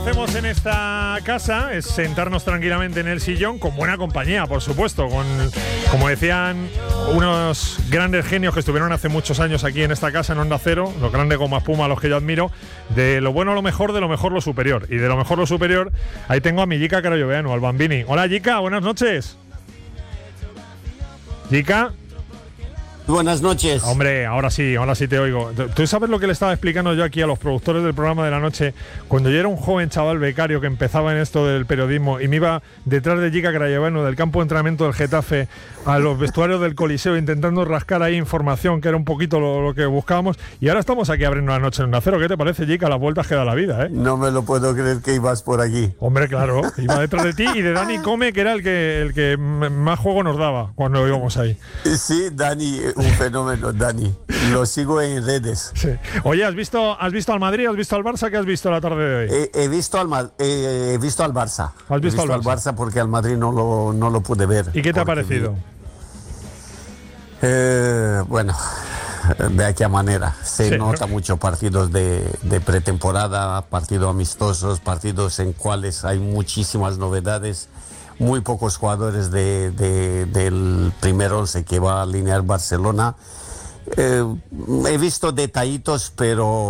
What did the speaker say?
hacemos en esta casa es sentarnos tranquilamente en el sillón con buena compañía, por supuesto, con, como decían unos grandes genios que estuvieron hace muchos años aquí en esta casa en Onda Cero, los grandes goma espuma a los que yo admiro, de lo bueno lo mejor, de lo mejor lo superior. Y de lo mejor lo superior, ahí tengo a mi Jica Carayoveanu, al Bambini. Hola Jica, buenas noches. Jica. Buenas noches. Hombre, ahora sí te oigo. ¿Tú sabes lo que le estaba explicando yo aquí a los productores del programa de la noche? Cuando yo era un joven chaval becario que empezaba en esto del periodismo y me iba detrás de Jica Carayoveanu del campo de entrenamiento del Getafe a los vestuarios del Coliseo intentando rascar ahí información que era un poquito lo que buscábamos, y ahora estamos aquí abriendo la noche en Onda Cero. ¿Qué te parece, Jica? Las vueltas que da la vida, ¿eh? No me lo puedo creer que ibas por aquí. Hombre, claro, iba detrás de ti y de Dani Come, que era el que más juego nos daba cuando íbamos ahí. Sí, Dani, un fenómeno, Dani. Lo sigo en redes. Sí. Oye, ¿has visto al Madrid? ¿Has visto al Barça? ¿Qué has visto la tarde de hoy? He visto al Barça. ¿Has visto al Barça porque al Madrid no lo pude ver. ¿Y qué te ha parecido? Bueno, de aquella manera. Se nota mucho partidos de pretemporada, partidos amistosos, partidos en cuales hay muchísimas novedades, muy pocos jugadores del primer 11 que va a alinear Barcelona. He visto detallitos, pero